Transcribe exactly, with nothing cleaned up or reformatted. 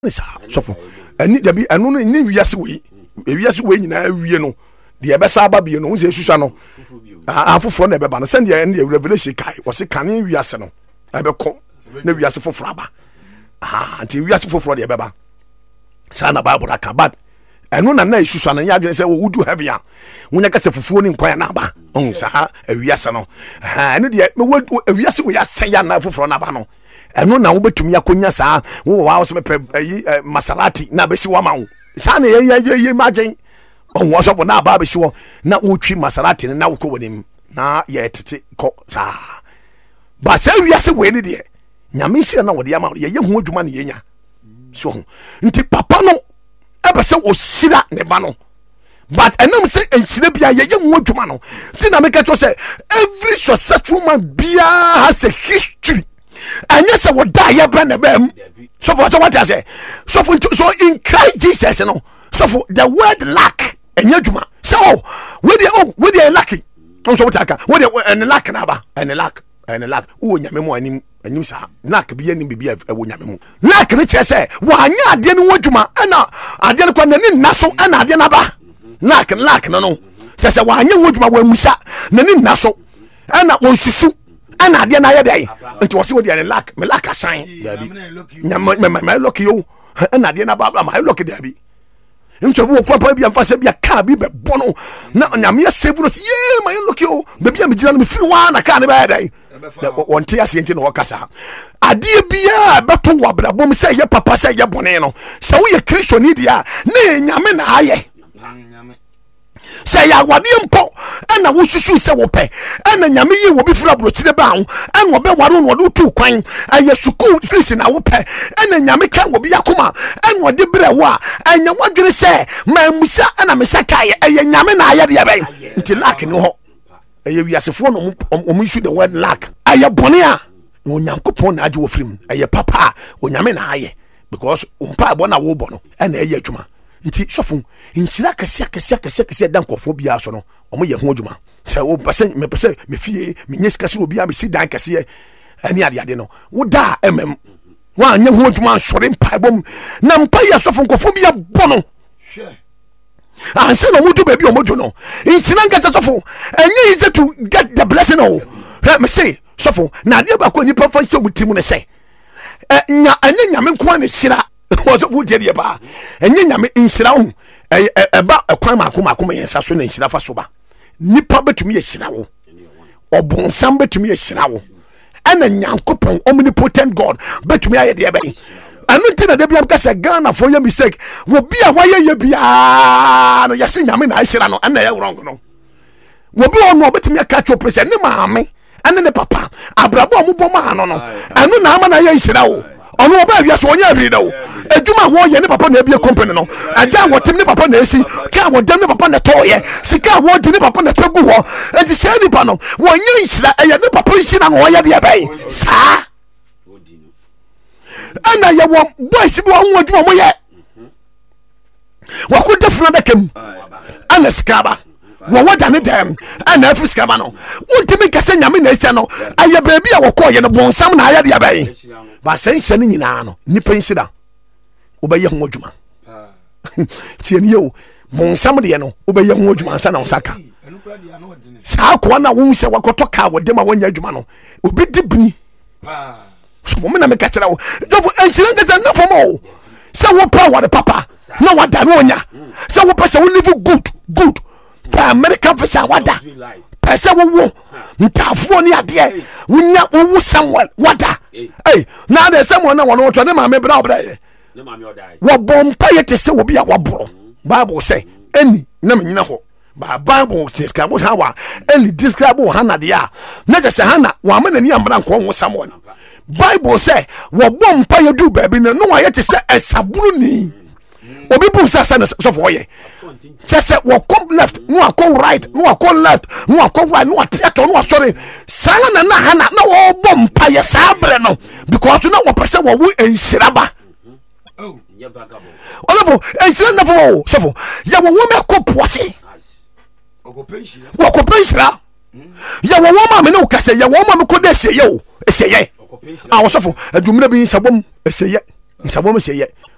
sa sofo ani da bi anu ni wiase we wiase we nyina wie no de ebe sa ba bi no nse susua no afoforo na ebe ba no send ya ne revelation kai wo se kane wiase no ebe ko na wiase foforo aba ah anti wiase foforo de ebe ba sa na bible aka bad anu na na susua no ya dwene se wo do heavy a wonya ka se fufuo ni nkwan na aba on sa wiase no ah anu de wiase we ya se ya na foforo na aba no eno na wo betumi akonya saa wo wa wo se mepe Maserati na besi wo ma wo saa na ye ye ye magen on wo so na ba besi wo na wo twi Maserati na wo ko wonim na ye tete ko saa ba sa wiase we ni de nyame hire na wo de ama ye ye hu adwuma na ye nya so nti papa no ebe se o sira ne ba no but enam se enhire bia ye ye hu adwuma no ti na make to say every successful man bia has a history. And yes, I would die upon the bem. So for what I say, so for so in Christ Jesus, you know, so for the word lack and yajuma. So with the oh, with the lucky. Also, what I can, what the and the lack and abba and the lack and the lack. Oh, Yamemo and him and you sa lack be any be a Yamemo. Lack rich, I say, why ya didn't want to ma, and I didn't want any naso and I didn't abba. Lack and lack, no, no. Just a why you want to when we sat, Nanin naso, and I want to. Ana dia na ye dey nti wo se wo dia ne lack me lack asan dabi nyama me me lucky yo ana dia na ba ma lucky dabi nti wo kwapa bia mfa se bia ka bi be bono na nyama ye save no ye ma lucky yo be bia me gina no me firi wa na ka ne ba dey won te ase nti no wo kasa ade bia be to wo brabom se ye papa se ye bone no se wo ye Kristo ni dia na nyame na aye say ya wade mpo ana wo susu se wo pe ana nyame yi wo bi fura brochire ba ho ana obe ware no do tu kwan aye suku fees na wo pe ana nyame ka wo bi yakoma ana ode bre wo a anya wadwene se ma musa ana mesaka aye aye nyame na aye de be nti lack ni ho aye wiasefo no o issue the word lack aye bone a onyankopon na age wo firim aye papa onyame na aye because umpa bo na wo bo no ana aye adwuma nti sofo insira kase kase kase kase dan kofo bia so no omo ye ho adwuma se wo pese me pese me fie me nyes kase wo bia me si dan kase ani ade ade no wo da mm wa anya ho adwuma sore mpa bom na mpa ye sofo kofo bia bo no hwe anse no mudu baby omojo no insira kase sofo enye is to get the blessing no me say sofo na de ba ko ni papa se mutimu ne se nya anya nyame nko na sira was of wood ye ba enye nyame insira ho eba ekwan mako mako me yensa so na insira fa so ba nipa betumi ye hira wo obonsam betumi ye hira wo ana nyankopon omnipotent God betumi aye de ebe anu ntina de bia kase Ghana for your mistake wo bia waye ye bia no yesi nyame na hira no ana ye wrong no wo bia ono betumi aka cho president ne maame ana ne papa abrabo ombo ma no no anu na ama na ye hira wo ono oba wi so onye afiri dawo eduma wo ye ne papa na ebie company no aja wo tim ne papa na esi ka wo dem ne papa na toye sika wo di ne papa na pegu ho enti se ni pa no wo nye nsira eye ne papa nsi na wo ye de ebe sa ana ye wo boys bi wo ho aduma mo ye wo ko defuna da kem ana skaba wo wada ne dem ana afi skaba no untimi kase nyame na esi no aye baby a wo ko ye no bonsam na aye de ebe ba sense ni nyina no nipa nsida obaye ho adwuma tie ni yo bonsam de no obaye ho adwuma ansa na osaka sa ko na wo se wakoto ka wo de ma wonya adwuma no obi dibni so mo na me ka tira wo do fo ensire ngeza na fo mo se wo pa wa de papa na wada no onya se wo pa se wo live good good pa American visa wada pese wo wo ntafo ni ade wonya wo Samuel wada eh na de Samuel na wono to ne ma me bra obra ye ne ma me odai wo bompa ye te se wo bia waboro Bible say eni na me nyina ho ba Bible says ka mo hawa eni describe wo Hannah de a na je se Hannah wa ma nani ambra nko wo Samuel Bible say wo bompa ye du ba bi na no wa ye te se esaburu ni obi bu sa sa so for ye say wo come left no come right no come left no come right no theater no sorry sala na na Hannah na wo bompa ye sabre no because no wo pese wo wu ensiraba oh ye bagabo olabo ensira na fo so fo ya wo wo me kopose okopensira okopensira ya wo wo ma me no kase ya wo ma me kodese ye o eseye okopensira ah so fo adumina bi nsabom eseye nsabom eseye